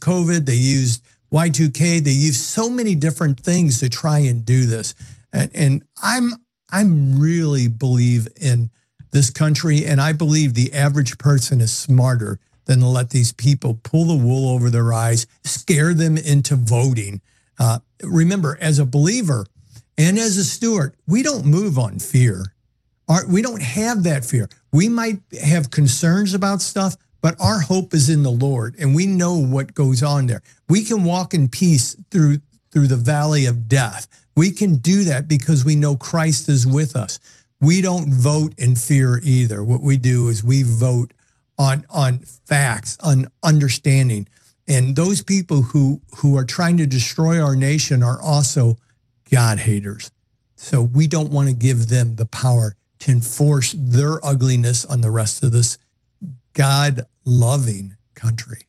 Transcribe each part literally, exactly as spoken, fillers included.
COVID. They used Y two K. They used so many different things to try and do this. And, and I'm I'm really believe in this country, and I believe the average person is smarter than to let these people pull the wool over their eyes, scare them into voting. Uh, remember, as a believer and as a steward, we don't move on fear. Our, we don't have that fear. We might have concerns about stuff, but our hope is in the Lord, and we know what goes on there. We can walk in peace through through the valley of death. We can do that because we know Christ is with us. We don't vote in fear either. What we do is we vote on on facts, on understanding. And those people who, who are trying to destroy our nation are also God haters. So we don't want to give them the power to enforce their ugliness on the rest of this God-loving country.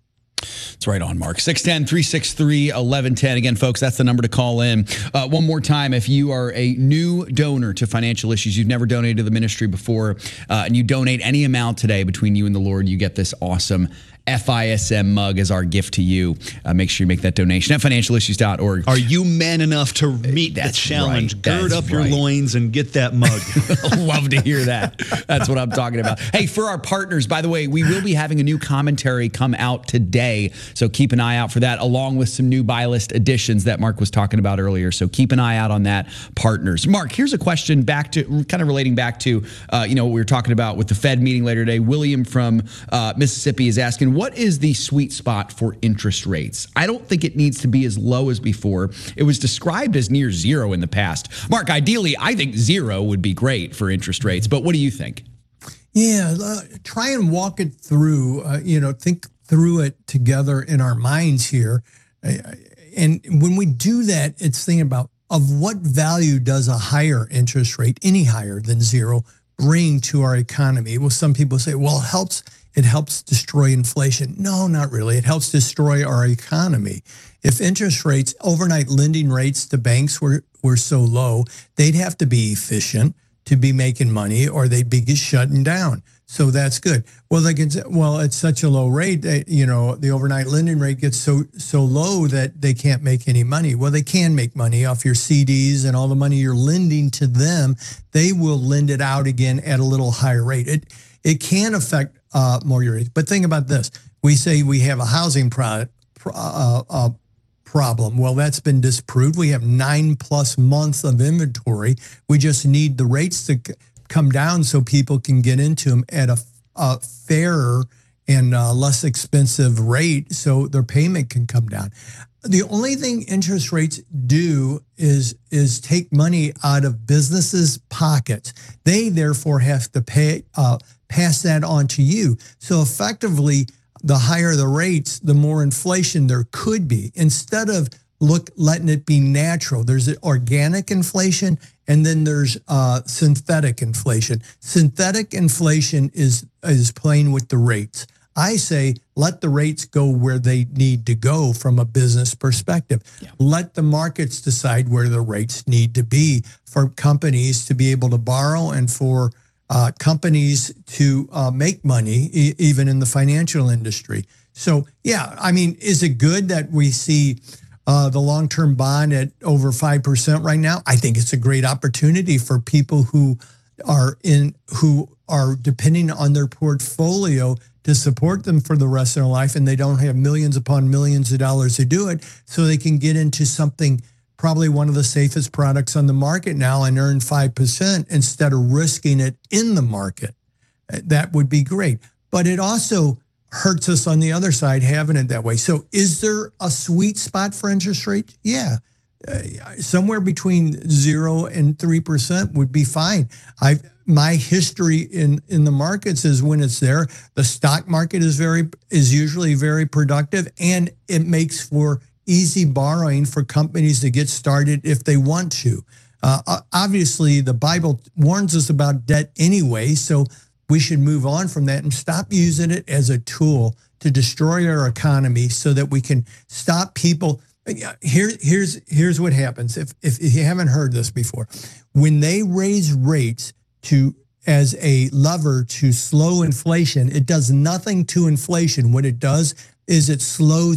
It's right on, Mark. six one zero, three six three, one one one zero. Again, folks, that's the number to call in. Uh, one more time, if you are a new donor to Financial Issues, you've never donated to the ministry before, uh, and you donate any amount today between you and the Lord, you get this awesome F I S M mug as our gift to you. Uh, make sure you make that donation at financial issues dot org. Are you man enough to meet that That's challenge? right. Gird That's up your right. loins and get that mug. Love to hear that. That's what I'm talking about. Hey, for our partners, by the way, we will be having a new commentary come out today. So keep an eye out for that, along with some new buy list additions that Mark was talking about earlier. So keep an eye out on that, partners. Mark, here's a question back to kind of relating back to, uh, you know, what we were talking about with the Fed meeting later today. William from uh, Mississippi is asking, what is the sweet spot for interest rates? I don't think it needs to be as low as before. It was described as near zero in the past. Mark, ideally, I think zero would be great for interest rates, but what do you think? Yeah, uh, try and walk it through, uh, you know, think through it together in our minds here. Uh, and when we do that, it's thinking about of what value does a higher interest rate, any higher than zero, bring to our economy? Well, some people say, well, it helps It helps destroy inflation. No, not really. It helps destroy our economy. If interest rates, overnight lending rates to banks were, were so low, they'd have to be efficient to be making money or they'd be shutting down. So that's good. Well, they can say, well, it's such a low rate that, you know, the overnight lending rate gets so so low that they can't make any money. Well, they can make money off your C Ds and all the money you're lending to them. They will lend it out again at a little higher rate. It it can affect Uh, mortgage rates. But think about this. We say we have a housing pro- uh, uh, problem. Well, that's been disproved. We have nine plus months of inventory. We just need the rates to c- come down so people can get into them at a, a fairer and uh, less expensive rate so their payment can come down. The only thing interest rates do is is take money out of businesses' pockets. They therefore have to pay uh, pass that on to you. So effectively, the higher the rates, the more inflation there could be. Instead of look letting it be natural, there's organic inflation and then there's uh, synthetic inflation. Synthetic inflation is is playing with the rates. I say let the rates go where they need to go from a business perspective. Yeah. Let the markets decide where the rates need to be for companies to be able to borrow and for uh, companies to uh, make money, e- even in the financial industry. So, yeah, I mean, is it good that we see uh, the long-term bond at over five percent right now? I think it's a great opportunity for people who are in who are depending on their portfolio to support them for the rest of their life, and they don't have millions upon millions of dollars to do it, so they can get into something, probably one of the safest products on the market now, and earn five percent instead of risking it in the market. That would be great. But it also hurts us on the other side having it that way. So is there a sweet spot for interest rate? Yeah. Uh, somewhere between zero and three percent would be fine. I've my history in, in the markets is when it's there, the stock market is very is usually very productive, and it makes for easy borrowing for companies to get started if they want to. Uh, obviously, the Bible warns us about debt anyway, so we should move on from that and stop using it as a tool to destroy our economy so that we can stop people. Here, here's here's what happens. If, if if you haven't heard this before, when they raise rates to as a lever to slow inflation, it does nothing to inflation. What it does is it slows